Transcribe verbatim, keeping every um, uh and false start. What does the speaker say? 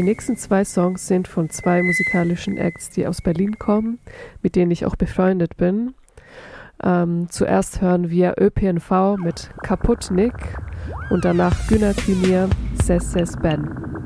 nächsten zwei Songs sind von zwei musikalischen Acts, die aus Berlin kommen, mit denen ich auch befreundet bin. Ähm, zuerst hören wir Ö P N V mit Kaputt Nick und danach Günner Günir Ses Ses Ben.